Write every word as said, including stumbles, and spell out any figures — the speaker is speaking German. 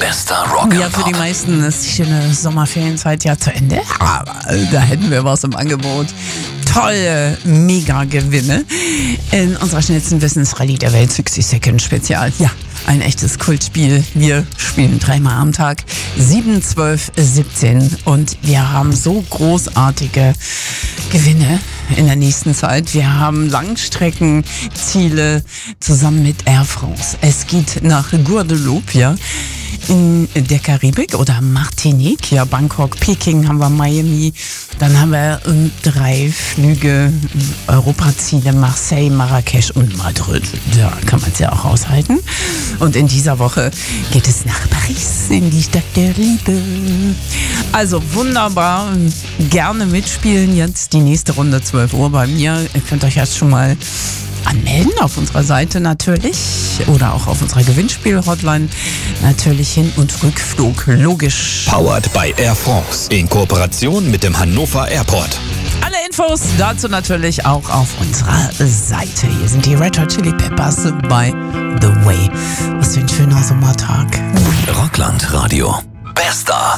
Bester Rock Ja, für die meisten ist die schöne Sommerferienzeit ja zu Ende. Aber da hätten wir was im Angebot. Tolle Mega-Gewinne in unserer schnellsten Wissensrallye der Welt, sechzig Second Spezial. Ja, ein echtes Kultspiel. Wir spielen dreimal am Tag, sieben, zwölf, siebzehn und wir haben so großartige Gewinne in der nächsten Zeit. Wir haben Langstreckenziele zusammen mit Air France. Es geht nach Guadeloupe, ja, in der Karibik oder Martinique, ja, Bangkok, Peking haben wir, Miami, dann haben wir ähm, drei Flüge, Europaziele, Marseille, Marrakesch und Madrid. Da kann man es ja auch aushalten. Und in dieser Woche geht es nach Paris, in die Stadt der Liebe. Also wunderbar, gerne mitspielen jetzt die nächste Runde zwölf Uhr bei mir. Ihr könnt euch jetzt schon mal anmelden auf unserer Seite natürlich oder auch auf unserer Gewinnspiel-Hotline. Natürlich Hin- und Rückflug, logisch. Powered by Air France in Kooperation mit dem Hannover Airport. Alle Infos dazu natürlich auch auf unserer Seite. Hier sind die Red Hot Chili Peppers bei The Way. Was für ein schöner Sommertag. Rockland Radio. Bester